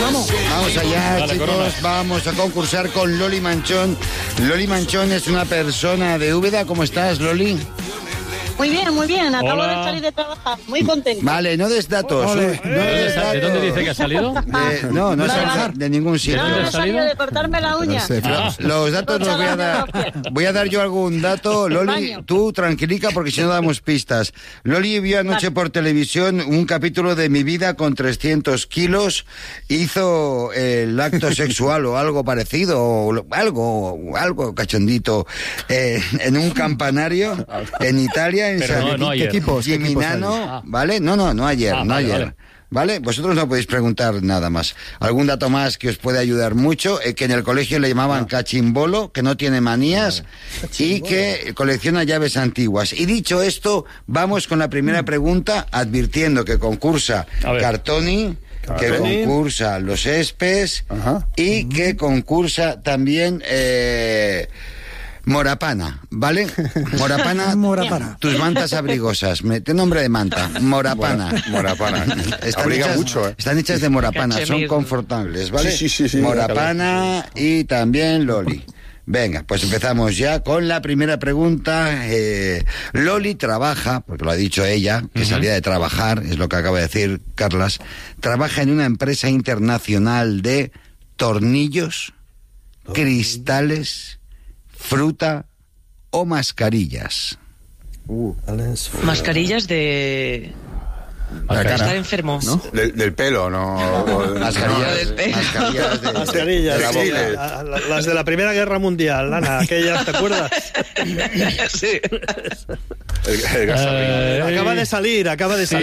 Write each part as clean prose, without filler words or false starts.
Vamos allá, Dale, chicos, Corona. vamos a concursar con Loli Manchón. Loli Manchón es una persona de Úbeda. ¿Cómo estás, Loli? Muy bien. Acabo Hola. de salir de trabajar. Muy contenta. Vale, no des datos. ¿De dónde dice que ha salido? No sale de ningún sitio. dónde No, has he salido salido? de cortarme la uña. Los datos los voy a dar. Voy a dar yo algún dato. Loli, Baño. tú tranquilica porque si no damos pistas. Loli vio anoche por televisión un capítulo de Mi vida con 300 kilos. Hizo el acto sexual o algo parecido, o algo cachondito, en un campanario en Italia, en Pero San no ayer. Gimignano, Ah. ¿vale? No ayer, no vale, ayer. vale. ¿Vale? Vosotros no podéis preguntar nada más. Algún dato más que os puede ayudar mucho, que en el colegio le llamaban cachimbolo, que no tiene manías y que colecciona llaves antiguas. Y dicho esto, vamos con la primera pregunta, advirtiendo que concursa A ver. Cartoni, que concursa Los Espes y que concursa también Morapana, ¿vale? Morapana. Tus mantas abrigosas. Mete nombre de manta. Morapana. Morapana. Están Abriga hechas, mucho, ¿eh? Están hechas de morapana, son confortables, ¿vale? Sí. Morapana y también Loli. Venga, pues empezamos ya con la primera pregunta. Loli trabaja, porque lo ha dicho ella, que salía de trabajar, es lo que acaba de decir Carlas, trabaja en una empresa internacional de tornillos, cristales, fruta o mascarillas. Mascarillas de estar enfermo. ¿No? Del pelo, ¿no? Mascarillas de Mascarillas, la sí, boca. las de la Primera Guerra Mundial, Ana, aquellas, ¿te acuerdas? Sí. El gasolina. Acaba de salir. Sí, acaba de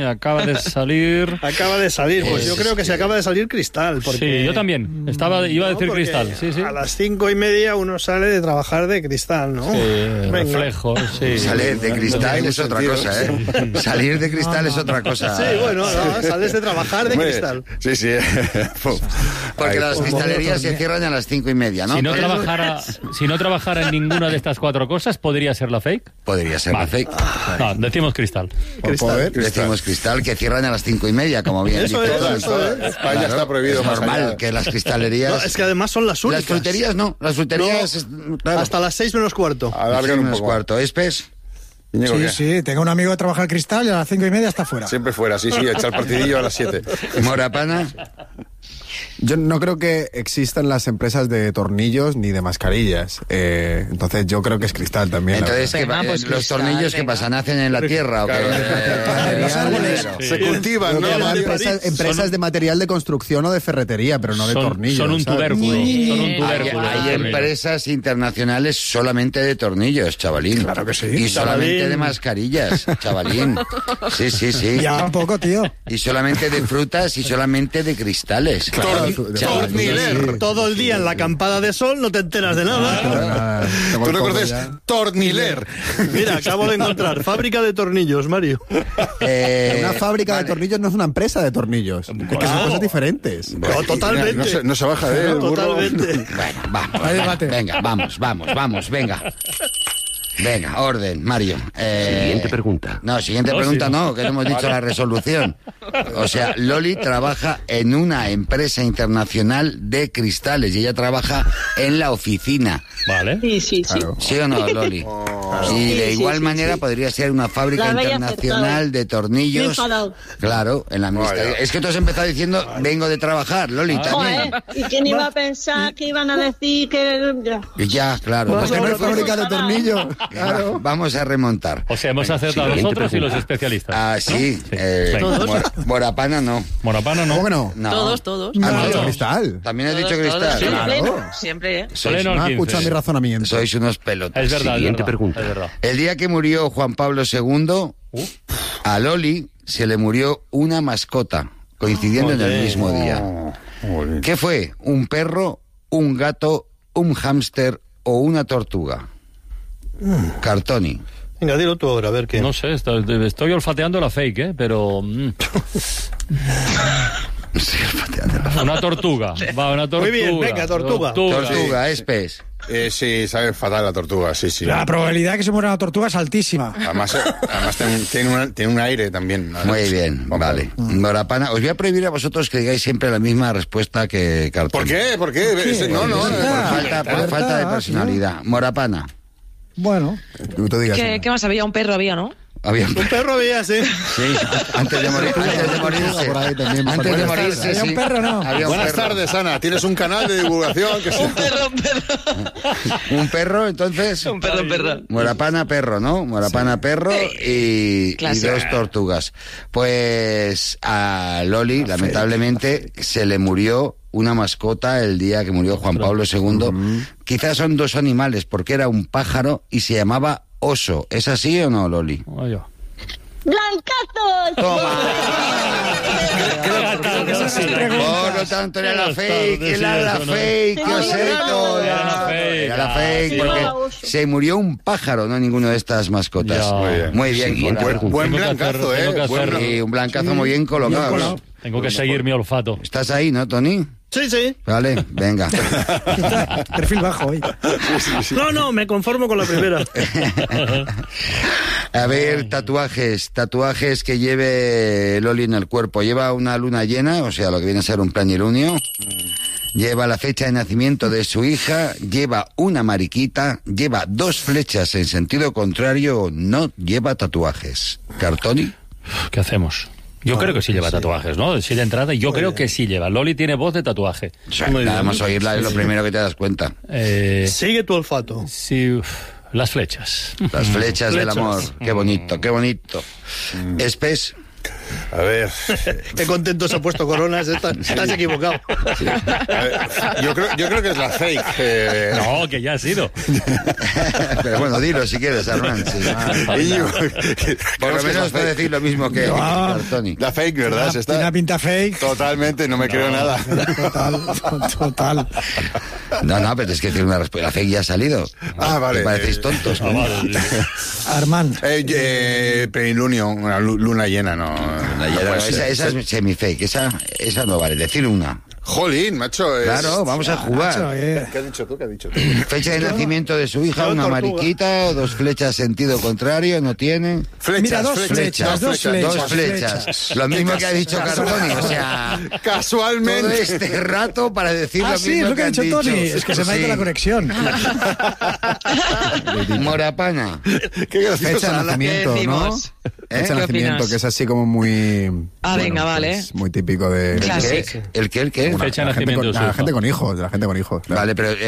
salir. Acaba de salir, pues yo creo que se acaba de salir Cristal. Porque, Sí, yo también. Iba a decir porque Cristal. Sí. A las 5:30 uno sale de trabajar de Cristal, ¿no? Reflejo, sí. Salir de cristal es otra cosa, ¿eh? Salir de cristal es otra cosa. Sí, bueno, no, sales de trabajar de Hombre, Cristal. Sí. Porque Ahí. las cristalerías se cierran a las 5:30, ¿no? Si no trabajara en ninguna de estas cuatro cosas, ¿podría ser la fake? Podría ser la fake. No, decimos Cristal. Decimos cristal que cierran a las 5:30, como bien Eso dice. es, eso es. España está prohibido Es más normal allá. que las cristalerías... No, es que además son las únicas. Las fruterías no, las fruterías... claro. Hasta las 6:45. Alargan un menos poco. cuarto. ¿Espes? Íñigo, ¿qué? Sí, tengo un amigo que trabaja al Cristal y a las 5:30 está fuera. Siempre fuera, sí, echar partidillo a las 7. Morapana. Yo no creo que existan las empresas de tornillos ni de mascarillas. Entonces yo creo que es Cristal también. Entonces, Venga, pues los cristal, tornillos que venga. pasan, ¿nacen en la tierra o qué? Los árboles. Se cultivan, ¿no? Empresas de material de construcción o de ferretería, pero no de tornillos. Son un ¿sabes? tubérculo. Son un Hay, tubérculo. hay empresas internacionales solamente de tornillos, chavalín. Claro que sí. Y solamente Chavalín. de mascarillas, chavalín. Sí. Ya un poco, tío. Y solamente de frutas y solamente de cristales. Chavalín. Todo el día en la acampada de sol no te enteras de nada. Tengo ¿Tú el no coco conoces ya. Torniler? Mira, acabo de encontrar fábrica de tornillos, Mario. Una fábrica de tornillos no es una empresa de tornillos. Es que son cosas diferentes. No, totalmente. No se baja de él, No, burro. totalmente. Bueno, vamos. Hay debate. Venga, vamos, venga. Venga, orden, Mario. Siguiente pregunta. No, siguiente pregunta no, que no hemos dicho la resolución. O sea, Loli trabaja en una empresa internacional de cristales y ella trabaja en la oficina. Vale. Sí. ¿Sí o no, Loli? Y de igual manera podría ser una fábrica La había internacional aceptado. de tornillos. Me he enfadado. Claro, en la administración. Es que tú has empezado diciendo, vengo de trabajar, Loli, también. Joder, ¿y quién iba a pensar que iban a decir que...? Y ya, claro. Pues que no es fábrica de tornillos. Vamos a remontar. O sea, hemos acertado Siguiente nosotros y los pregunta. especialistas. Ah, sí. Venga. Morapana no. Morapana no. ¿Cómo que no? No. Todos. Ah, Ah, no. Cristal. También has dicho Todos, cristal. sí, Claro. pleno, siempre, ¿eh? Sois, Pleno. No ha 15. escuchado mi razonamiento. sois unos pelotas. Es verdad, Siguiente es verdad. pregunta. Es verdad. El día que murió Juan Pablo II, a Loli se le murió una mascota, coincidiendo en el mismo día. ¿Qué fue? ¿Un perro, un gato, un hámster o una tortuga? Cartoni. Venga, dilo tú ahora, a ver qué. No sé, estoy olfateando la fake, pero... Una tortuga. Va, una tortuga. Muy bien, venga, tortuga. Tortuga, Espes. Sí, sabe fatal la tortuga, sí. La probabilidad de que se muera una tortuga es altísima. Además tiene un aire también. Muy bien, vale. Morapana, os voy a prohibir a vosotros que digáis siempre la misma respuesta que Cartón. ¿Por qué? No. Por falta de personalidad. Morapana. Bueno. Tú digas. ¿Qué más había? Un perro había, ¿no? Había Un perro había, sí. Sí, antes de morirse. Antes de morirse, ¿Había un perro, no? Había un Buenas perro. tardes, Ana. Tienes un canal de divulgación que se... Un perro. Un perro, entonces. Un perro. Morapana, perro, ¿no? Morapana, perro y Clásico. 2 tortugas. Pues a Loli, lamentablemente, se le murió una mascota el día que murió Juan Pablo II. Quizás son 2 animales, porque era un pájaro y se llamaba oso. ¿Es así o no, Loli? Oye. ¡Blancazos! Por lo tanto, era la fake, era la fake, que os he dicho. Era la fake, porque se murió un pájaro, no ninguno de estas mascotas. Ya. Muy bien. Sí, Buen Tengo que blancazo, hacer- tengo que Buen hacerlo. Y un blancazo muy bien colocado. Tengo que seguir mi olfato. ¿Estás ahí, no, Tony? Sí. Vale, venga. Perfil bajo hoy. No, me conformo con la primera. A ver, tatuajes que lleve Loli en el cuerpo. Lleva una luna llena, o sea, lo que viene a ser un planilunio. Lleva la fecha de nacimiento de su hija, lleva una mariquita, lleva 2 flechas en sentido contrario, no lleva tatuajes. ¿Cartoni? ¿Qué hacemos? Yo creo que sí lleva tatuajes, ¿no? Sí de entrada, yo creo que sí lleva. Loli tiene voz de tatuaje. Nada más oírla es lo primero que te das cuenta. Sigue tu olfato. Sí, las flechas. Las flechas del amor. Qué bonito, qué bonito. Espes. A ver, Qué contento se ha puesto Coronas. Estás equivocado. yo creo que es la fake. No, que ya ha sido. Pero bueno, dilo si quieres, Armand. Sí. Por lo menos puedo decir lo mismo que Cartoni. La fake, ¿verdad? Se Tiene una está... pinta fake. Totalmente, no me creo nada. Total. No, pero es que decir una respuesta. La fake ya ha salido. Ah, vale. Me parecéis tontos. ¿no? Armand. Plenilunio, una luna llena, no. Esa es semi-fake. Esa no vale. Decir una. Jolín, macho. Claro, vamos a jugar. ¿Qué has dicho tú? Fecha de nacimiento de su hija, Yo, una tortuga. mariquita, 2 flechas sentido contrario, no tiene. Flechas, Mira, dos flechas. flechas. Dos flechas. Lo mismo que ha dicho Cartoni, o sea, todo Casualmente. este rato para decir lo Sí, mismo es lo que ha han dicho Tony. Es que se me ha ido Sí. la conexión. Morapana. Qué graciosa. Fecha de Ana. nacimiento, ¿Qué ¿no? decimos? Fecha de ¿Qué nacimiento, opinas? que es así como muy... Venga, vale. Muy típico de... Clásico. ¿El qué? Fecha de la gente nacimiento con, de su la hija. gente con hijos, la gente con hijos. claro. Vale, pero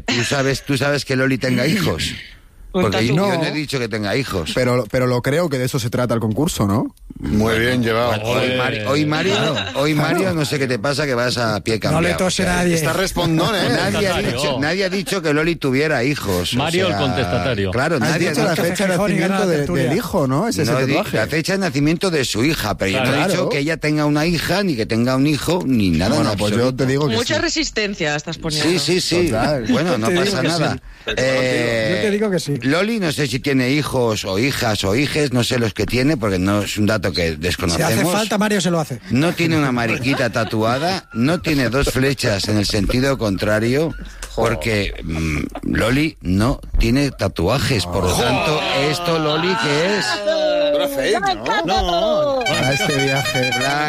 tú sabes que Loli tenga hijos. Un Porque yo tatu. no he dicho que tenga hijos. Pero lo creo que de eso se trata el concurso, ¿no? Muy bien llevado. Hoy Mario, no sé qué te pasa, que vas a pie cambiado. No le tose nadie. Está respondón, ¿eh? Nadie ha dicho que Loli tuviera hijos. o Mario, sea, el contestatario. Claro, Has nadie dicho la ha dicho. fecha de Gijón y gana nacimiento la tertulia. del hijo, ¿no? Ese es No, el tatuaje. la fecha de nacimiento de su hija, pero yo no he Claro. dicho que ella tenga una hija, ni que tenga un hijo, ni nada. Bueno, en pues yo absoluto. te digo que Mucha sí. resistencia estás poniendo. Sí. Total. Bueno, no Yo te pasa digo que nada. Yo te digo que sí. Loli, no sé si tiene hijos o hijas o hijes, no sé los que tiene, porque no es un dato que Si desconocemos. hace falta, Mario se lo hace. No tiene una mariquita tatuada, no tiene 2 flechas en el sentido contrario, porque Loli no tiene tatuajes. Por lo tanto, ¿esto, Loli, qué es? Era fake, ¿no? A este viaje.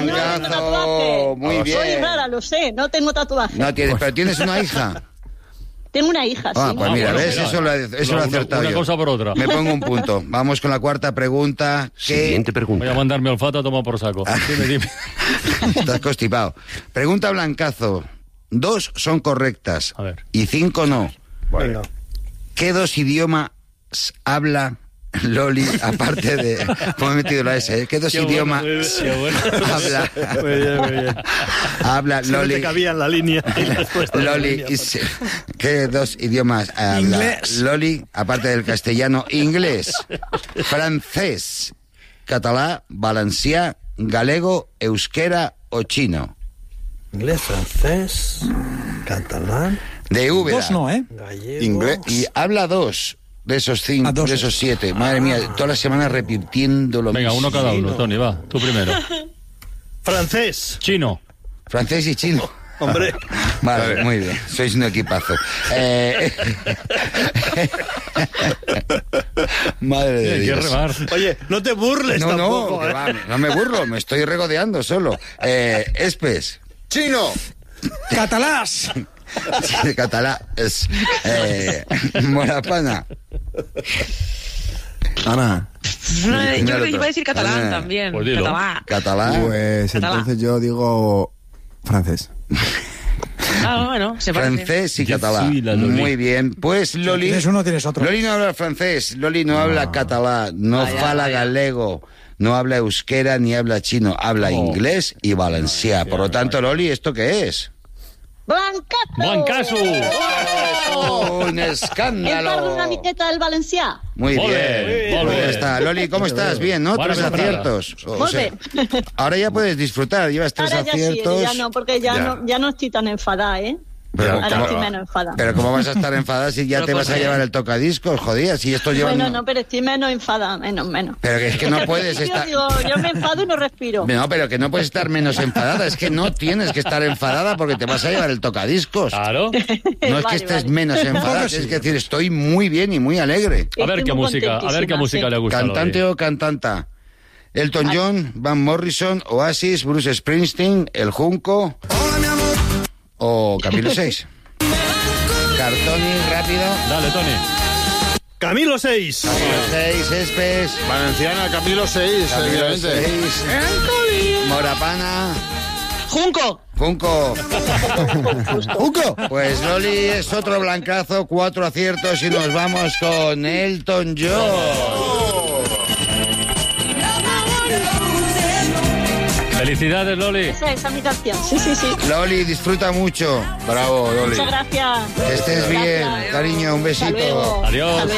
Blancazo, muy bien. Soy rara, lo sé, no tengo tatuaje. No tienes, pero tienes una hija. Tengo una hija, Ah, sí. pues mira, bueno, ¿ves? mira. Eso lo he acertado Una yo. cosa por otra. Me pongo un punto. Vamos con la cuarta pregunta. Siguiente pregunta. Voy a mandar mi olfato a tomar por saco. Dime. Estás constipado. Pregunta Blancazo. 2 son correctas A ver. y 5 no. Venga. ¿Qué 2 idiomas habla Loli, aparte de... ¿Cómo he metido la S? ¿Qué 2 Qué bueno, idiomas muy bien, qué bueno. habla? Muy bien. Habla Si no Loli. te cabía en la línea. Loli, ¿qué 2 idiomas habla Inglés. Loli, aparte del castellano? Inglés, francés, catalá, valencià, galego, euskera o chino. Inglés, francés, catalán, De Úbeda. 2 no, ¿eh? gallego. Inglés. Y habla 2 de esos 5, Ah, 2. de esos 7. Madre mía, todas las semanas repitiendo lo Venga, mismo. uno cada uno. Tony, va, tú primero. Francés. Chino. Francés y chino. Hombre, Vale, muy bien. Sois un equipazo. Madre de Hay que Dios. remar. Oye, no te burles No, tampoco, que ¿eh? va, no me burlo, me estoy regodeando solo. Espes. ¡Chino! Catalás. De catalá. Es, Morapana. Ana, Yo creo que otro. iba a decir catalán Ah, también. pues dilo. Catalán. Catalá. pues Catalá. entonces yo digo francés. Ah, bueno, se parece. Francés y Yo catalá. soy la Loli. Muy bien. Pues Loli. Tienes uno, tienes otro. Loli no habla francés, Loli no habla catalá, no Vaya, fala vaya. galego, no habla euskera ni habla chino, habla inglés y valencià. Por lo tanto, Loli, ¿esto qué es? Blancazo! ¡Blancazo! Un Em escándalo. parlo una miqueta del valencià. Muy Molt bien. bé, molt Pues bé. ya está. Loli, ¿cómo estás? Bien, ¿no? Buena Tres temporada. aciertos. O Molt sea, bé. ahora ya puedes disfrutar. Llevas tres Ahora ya sí, aciertos. ya no, porque ya no estoy tan enfadada, ¿eh? Pero, Ahora claro, estoy menos enfadada. pero ¿cómo vas a estar enfadada si ya Pero te ¿por vas a qué? llevar el tocadiscos? Jodía, si esto lleva... Bueno, no, pero estoy menos enfadada, menos. Pero que es que no puedes Yo estar... digo, yo me enfado y no respiro. No, pero que no puedes estar menos enfadada. Es que no tienes que estar enfadada porque te vas a llevar el tocadiscos. Claro. No es que Vale, estés vale. menos enfadada, es que decir, estoy muy bien y muy alegre. A ver Estoy qué muy música, a ver qué contentísima, música sí. le gusta. a Cantante Loli. o cantanta. Elton John, Van Morrison, Oasis, Bruce Springsteen, El Junco o Camilo 6. Cartoni, rápido. Dale, Tony. Camilo 6. 6, Espes. Valenciana, Camilo 6, Camilo evidentemente. 6. Morapana. ¡Junco! Junco. Junco. Pues Loli es otro blancazo, 4 aciertos y nos vamos con Elton John. Felicidades, Loli. Esa es mi canción. Sí. Loli, disfruta mucho. Bravo, Loli. Muchas gracias. Que estés bien, Gracias. cariño, un besito. Hasta luego. Adiós. Hasta luego.